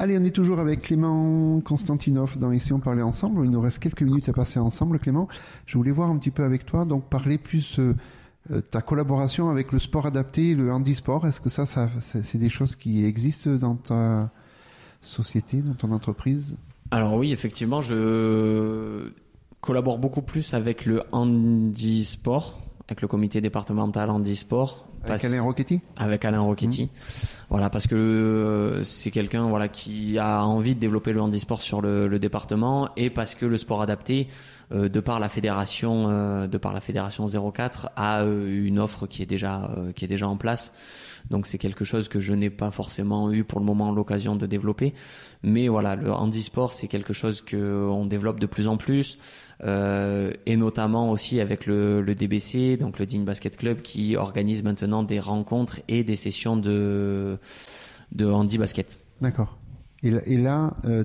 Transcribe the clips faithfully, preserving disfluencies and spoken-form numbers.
Allez, on est toujours avec Clément Konstantinov dans Ici on parlait ensemble. Il nous reste quelques minutes à passer ensemble, Clément. Je voulais voir un petit peu avec toi, donc parler plus euh, ta collaboration avec le sport adapté, le handisport. Est-ce que ça, ça c'est, c'est des choses qui existent dans ta société, dans ton entreprise? Alors oui, effectivement, je collabore beaucoup plus avec le handisport, avec le comité départemental handisport. Avec Alain Rocchetti Avec Alain Rocchetti. Mmh. Voilà, parce que euh, c'est quelqu'un voilà qui a envie de développer le handisport sur le, le département, et parce que le sport adapté, euh, de par la fédération, euh, de par la fédération zéro quatre, a euh, une offre qui est déjà euh, qui est déjà en place. Donc c'est quelque chose que je n'ai pas forcément eu pour le moment l'occasion de développer. Mais voilà, le handisport, c'est quelque chose que on développe de plus en plus, euh, et notamment aussi avec le, le D B C, donc le Digne Basket Club, qui organise maintenant des rencontres et des sessions de de handi basket. D'accord. Et là, et là euh,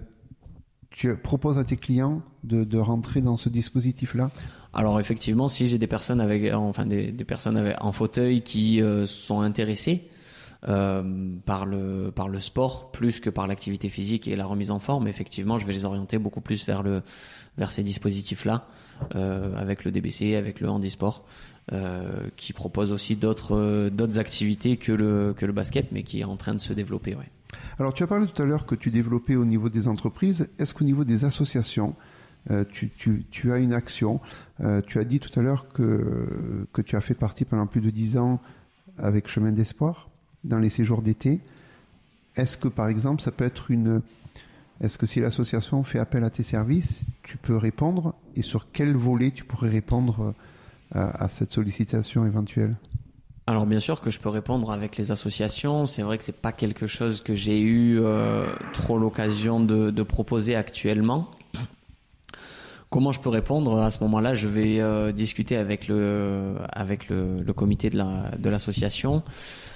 tu proposes à tes clients de, de rentrer dans ce dispositif-là? Alors effectivement, si j'ai des personnes avec, enfin des, des personnes avec, en fauteuil qui euh, sont intéressées euh, par le par le sport plus que par l'activité physique et la remise en forme, effectivement, je vais les orienter beaucoup plus vers le vers ces dispositifs-là, euh, avec le D B C, avec le handisport, euh, qui propose aussi d'autres euh, d'autres activités que le que le basket, mais qui est en train de se développer. Ouais. Alors tu as parlé tout à l'heure que tu développais au niveau des entreprises. Est-ce qu'au niveau des associations, Euh, tu, tu, tu as une action. Euh, tu as dit tout à l'heure que, que tu as fait partie pendant plus de dix ans avec Chemin d'Espoir dans les séjours d'été. Est-ce que, par exemple, ça peut être une... Est-ce que si l'association fait appel à tes services, tu peux répondre? Et sur quel volet tu pourrais répondre à, à cette sollicitation éventuelle? Alors bien sûr que je peux répondre avec les associations. C'est vrai que c'est pas quelque chose que j'ai eu euh, trop l'occasion de, de proposer actuellement. Comment je peux répondre? À ce moment-là, je vais euh, discuter avec le avec le, le comité de la de l'association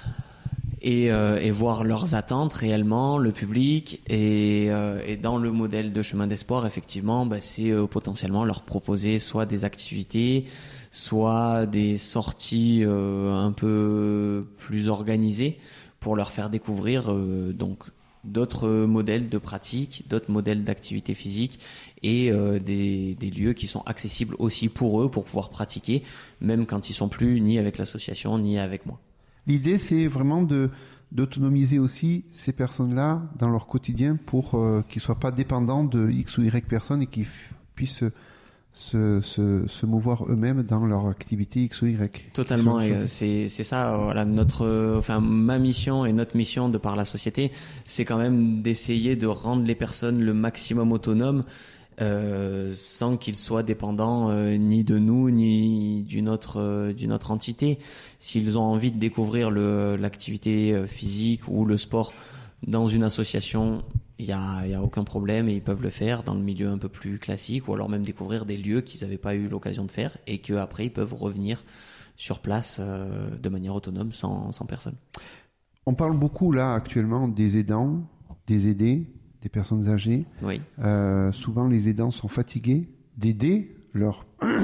et euh, et voir leurs attentes réellement, le public, et euh, et dans le modèle de Chemin d'Espoir, effectivement, bah, c'est euh, potentiellement leur proposer soit des activités, soit des sorties euh, un peu plus organisées pour leur faire découvrir euh, donc d'autres modèles de pratique, d'autres modèles d'activité physique, et euh, des, des lieux qui sont accessibles aussi pour eux, pour pouvoir pratiquer, même quand ils sont plus ni avec l'association, ni avec moi. L'idée, c'est vraiment de, d'autonomiser aussi ces personnes-là dans leur quotidien pour euh, qu'ils soient pas dépendants de X ou Y personnes et qu'ils f- puissent se, se, se mouvoir eux-mêmes dans leur activité X ou Y. Totalement, et euh, c'est, c'est ça, voilà, notre, euh, enfin, ma mission et notre mission de par la société, c'est quand même d'essayer de rendre les personnes le maximum autonomes, euh, sans qu'ils soient dépendants euh, ni de nous, ni d'une autre, euh, d'une autre entité. S'ils ont envie de découvrir le, l'activité physique ou le sport dans une association, il y a, il y a aucun problème, et ils peuvent le faire dans le milieu un peu plus classique, ou alors même découvrir des lieux qu'ils n'avaient pas eu l'occasion de faire, et qu'après ils peuvent revenir sur place euh, de manière autonome, sans, sans personne. On parle beaucoup là actuellement des aidants, des aidés, des personnes âgées. Oui. Euh, souvent les aidants sont fatigués d'aider leurs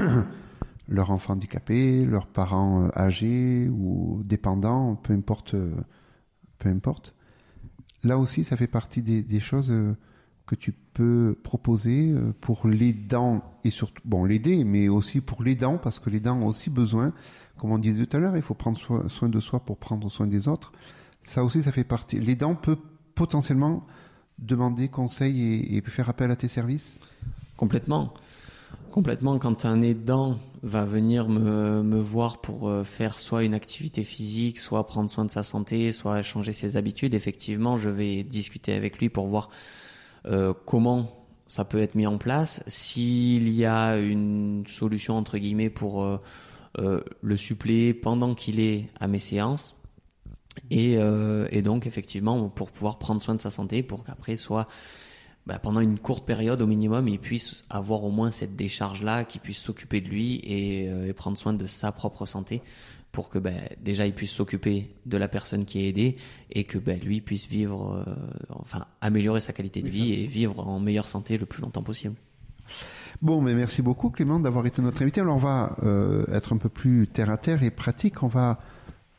leurs enfants handicapés, leurs parents âgés ou dépendants, peu importe, peu importe. Là aussi, ça fait partie des, des choses que tu peux proposer pour l'aidant, et surtout, bon, l'aider, mais aussi pour l'aidant, parce que l'aidant a aussi besoin, comme on disait tout à l'heure, il faut prendre so- soin de soi pour prendre soin des autres. Ça aussi, ça fait partie. L'aidant peut potentiellement demander conseil et, et faire appel à tes services? Complètement. Complètement. Quand un aidant va venir me, me voir pour faire soit une activité physique, soit prendre soin de sa santé, soit changer ses habitudes, effectivement, je vais discuter avec lui pour voir euh, comment ça peut être mis en place, s'il y a une solution entre guillemets pour euh, euh, le suppléer pendant qu'il est à mes séances, et, euh, et donc effectivement pour pouvoir prendre soin de sa santé, pour qu'après soit bah, pendant une courte période au minimum, il puisse avoir au moins cette décharge-là, qu'il puisse s'occuper de lui et, euh, et prendre soin de sa propre santé, pour que bah, déjà il puisse s'occuper de la personne qui est aidée, et que bah, lui puisse vivre, euh, enfin améliorer sa qualité de vie et vivre en meilleure santé le plus longtemps possible. Bon, mais merci beaucoup Clément d'avoir été notre invité. Alors on va euh, être un peu plus terre à terre et pratique. On va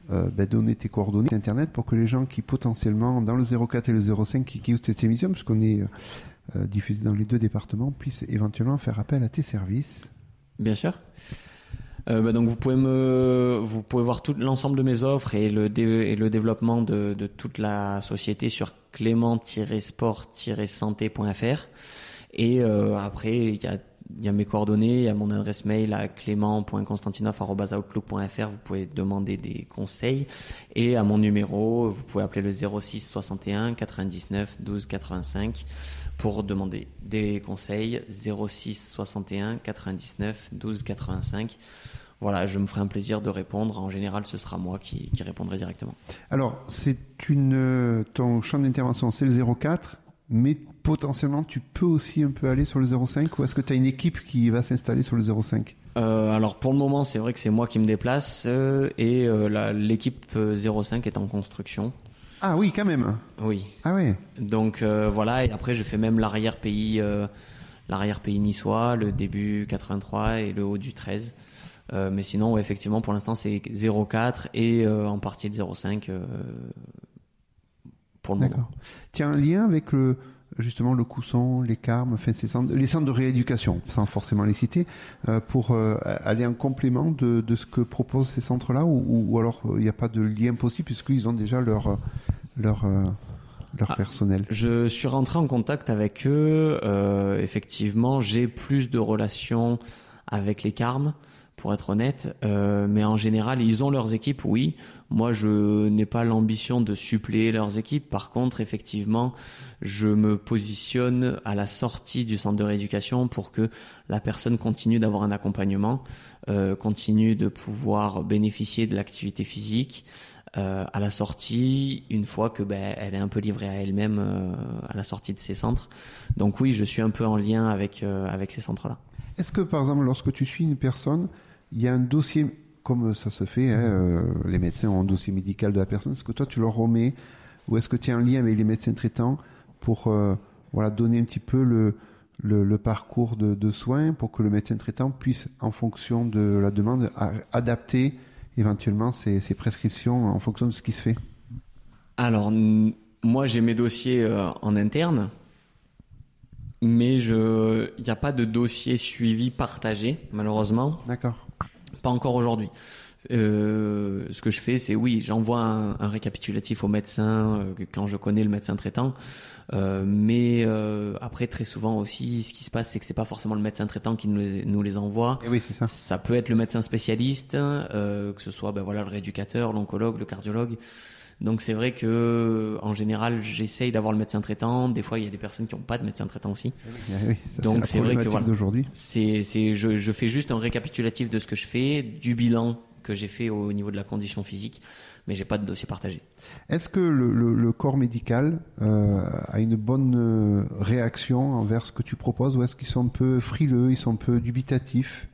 euh, ben, donner tes coordonnées internet pour que les gens qui potentiellement dans le zéro quatre et le zéro cinq qui, qui écoutent cette émission, puisqu'on est euh, diffusé dans les deux départements, puissent éventuellement faire appel à tes services. Bien sûr. Euh, bah donc vous pouvez me, vous pouvez voir tout l'ensemble de mes offres et le dé, et le développement de, de toute la société sur clément tiret sport tiret santé point f r. Et euh, après il y a il y a mes coordonnées, il y a mon adresse mail à clément point constantinov arobase outlook point f r. Vous pouvez demander des conseils et à mon numéro, vous pouvez appeler le zéro six soixante et un quatre-vingt-dix-neuf douze quatre-vingt-cinq pour demander des conseils. Zéro six soixante et un quatre-vingt-dix-neuf douze quatre-vingt-cinq. Voilà, je me ferai un plaisir de répondre. En général, ce sera moi qui, qui répondrai directement. Alors, c'est une ton champ d'intervention, c'est le zéro quatre, mais potentiellement, tu peux aussi un peu aller sur le zéro cinq, ou est-ce que tu as une équipe qui va s'installer sur le zéro cinq? euh, Alors, pour le moment, c'est vrai que c'est moi qui me déplace euh, et euh, la, l'équipe zéro cinq est en construction. Ah oui, quand même. Oui. Ah ouais. Donc euh, voilà, et après, je fais même l'arrière-pays, euh, l'arrière-pays niçois, le début quatre-vingt-trois et le haut du treize. Euh, mais sinon, ouais, effectivement, pour l'instant, c'est zéro quatre et euh, en partie de zéro cinq euh, pour le D'accord. moment. Tu as un lien avec le, justement le Cousson, les Carmes, enfin, ces centres, les centres de rééducation, sans forcément les citer, euh, pour euh, aller en complément de, de ce que proposent ces centres-là, ou, ou alors il n'y a pas de lien possible puisqu'ils ont déjà leur, leur, euh, leur Ah, personnel? Je suis rentré en contact avec eux. Euh, effectivement, j'ai plus de relations avec les Carmes, pour être honnête. Euh, mais en général, ils ont leurs équipes, oui. Moi, je n'ai pas l'ambition de suppléer leurs équipes. Par contre, effectivement, je me positionne à la sortie du centre de rééducation pour que la personne continue d'avoir un accompagnement, euh, continue de pouvoir bénéficier de l'activité physique euh, à la sortie, une fois que ben, elle est un peu livrée à elle-même euh, à la sortie de ces centres. Donc oui, je suis un peu en lien avec, euh, avec ces centres-là. Est-ce que, par exemple, lorsque tu suis une personne, il y a un dossier, comme ça se fait, hein, euh, les médecins ont un dossier médical de la personne, est-ce que toi tu leur remets, ou est-ce que tu as un lien avec les médecins traitants pour euh, voilà, donner un petit peu le, le, le parcours de, de soins pour que le médecin traitant puisse, en fonction de la demande, a, adapter éventuellement ses, ses prescriptions en fonction de ce qui se fait? Alors, n- moi j'ai mes dossiers euh, en interne, mais je, il n'y a pas de dossier suivi partagé, malheureusement. D'accord. Pas encore aujourd'hui. Euh, ce que je fais, c'est oui, j'envoie un, un récapitulatif au médecin euh, quand je connais le médecin traitant. Euh, mais euh, après, très souvent aussi, ce qui se passe, c'est que c'est pas forcément le médecin traitant qui nous les, nous les envoie. Et oui, c'est ça. Ça peut être le médecin spécialiste, euh, que ce soit ben voilà le rééducateur, l'oncologue, le cardiologue. Donc c'est vrai que en général, j'essaye d'avoir le médecin traitant. Des fois, il y a des personnes qui n'ont pas de médecin traitant aussi. Et oui, ça, Donc c'est, c'est la vrai que problématique voilà, d'aujourd'hui. c'est c'est je je fais juste un récapitulatif de ce que je fais, du bilan que j'ai fait au niveau de la condition physique, mais j'ai pas de dossier partagé. Est-ce que le, le, le corps médical euh, a une bonne euh, réaction envers ce que tu proposes, ou est-ce qu'ils sont un peu frileux, ils sont un peu dubitatifs?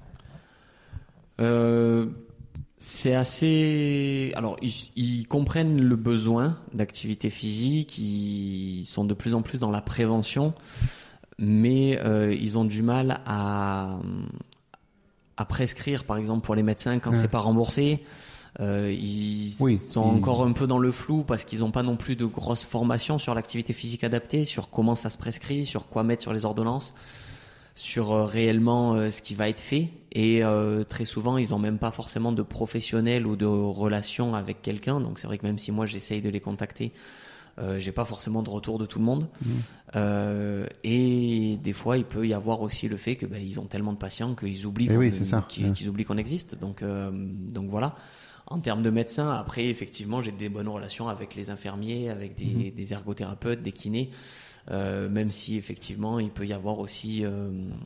Euh, c'est assez. Alors, ils, ils comprennent le besoin d'activité physique, ils sont de plus en plus dans la prévention, mais euh, ils ont du mal à, à prescrire, par exemple, pour les médecins quand Ouais. c'est pas remboursé. Euh, ils Oui, sont ils- encore un peu dans le flou parce qu'ils n'ont pas non plus de grosses formations sur l'activité physique adaptée, sur comment ça se prescrit, sur quoi mettre sur les ordonnances, sur euh, réellement euh, ce qui va être fait. Et euh, très souvent, ils n'ont même pas forcément de professionnel ou de relation avec quelqu'un. Donc c'est vrai que même si moi j'essaye de les contacter, euh, j'ai pas forcément de retour de tout le monde. Mmh. Euh, et des fois, il peut y avoir aussi le fait que ben, ils ont tellement de patients qu'ils oublient, Eh qu'on, oui, c'est ça. qu'ils, Ouais. qu'ils oublient qu'on existe. Donc, euh, donc voilà. En termes de médecins, après, effectivement, j'ai des bonnes relations avec les infirmiers, avec des, Mhm. des ergothérapeutes, des kinés, euh, même si effectivement, il peut y avoir aussi euh,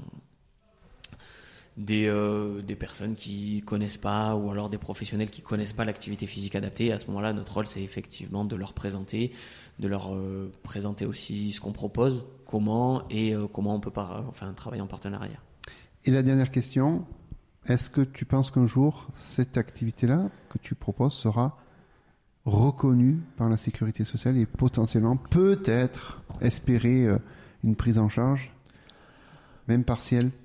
des, euh, des personnes qui connaissent pas, ou alors des professionnels qui connaissent pas l'activité physique adaptée. À ce moment-là, notre rôle, c'est effectivement de leur présenter, de leur euh, présenter aussi ce qu'on propose, comment et euh, comment on peut par, enfin, travailler en partenariat. Et la dernière question, est-ce que tu penses qu'un jour, cette activité-là que tu proposes sera reconnue par la sécurité sociale et potentiellement, peut-être, espérer euh, une prise en charge, même partielle?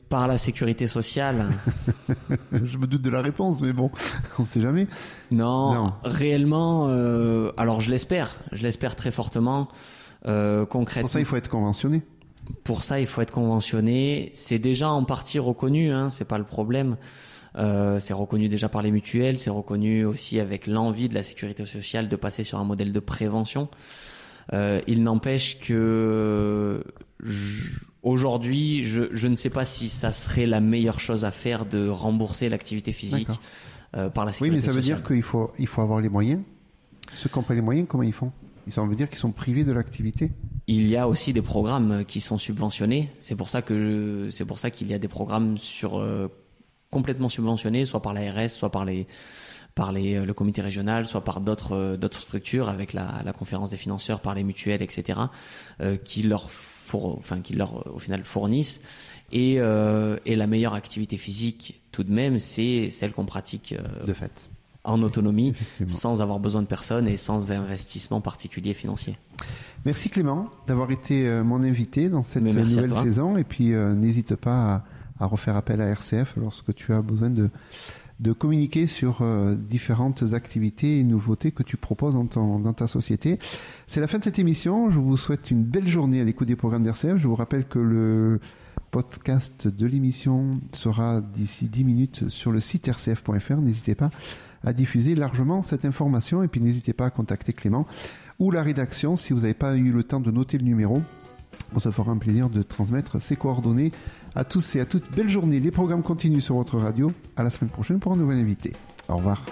Par la sécurité sociale. Je me doute de la réponse, mais bon, on ne sait jamais. Non, non. réellement, euh, alors je l'espère, je l'espère très fortement. Euh, concrètement. Pour ça, il faut être conventionné. Pour ça, il faut être conventionné. C'est déjà en partie reconnu, hein, c'est pas le problème. Euh, c'est reconnu déjà par les mutuelles, c'est reconnu aussi avec l'envie de la sécurité sociale de passer sur un modèle de prévention. Euh, il n'empêche que je, aujourd'hui, je, je ne sais pas si ça serait la meilleure chose à faire de rembourser l'activité physique euh, par la sécurité sociale. Oui, mais ça veut dire qu'il faut, il faut avoir les moyens. Ceux qui n'ont pas les moyens, comment ils font ? Ça veut dire qu'ils sont privés de l'activité. Il y a aussi des programmes qui sont subventionnés. C'est pour ça que c'est pour ça qu'il y a des programmes sur euh, complètement subventionnés, soit par l'A R S, soit par les par les le comité régional, soit par d'autres euh, d'autres structures avec la, la conférence des financeurs, par les mutuelles, et cetera. Euh, qui leur four, enfin qui leur au final fournissent. Et euh, et la meilleure activité physique tout de même, c'est celle qu'on pratique euh, de fait. En autonomie, sans avoir besoin de personne et sans investissement particulier financier. Merci Clément d'avoir été euh, mon invité dans cette nouvelle saison. Et puis euh, n'hésite pas à, à refaire appel à R C F lorsque tu as besoin de, de communiquer sur euh, différentes activités et nouveautés que tu proposes dans, ton, dans ta société. C'est la fin de cette émission. Je vous souhaite une belle journée à l'écoute des programmes d'R C F. Je vous rappelle que le podcast de l'émission sera d'ici dix minutes sur le site r c f point f r. N'hésitez pas à diffuser largement cette information et puis n'hésitez pas à contacter Clément ou la rédaction si vous n'avez pas eu le temps de noter le numéro. On se fera un plaisir de transmettre ses coordonnées à tous et à toutes. Belle journée, les programmes continuent sur votre radio. À la semaine prochaine pour un nouvel invité. Au revoir.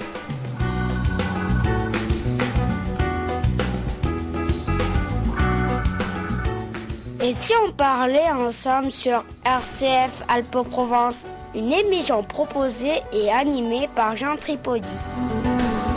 Et si on parlait ensemble sur R C F Alpes-Provence, une émission proposée et animée par Jean Tripodi.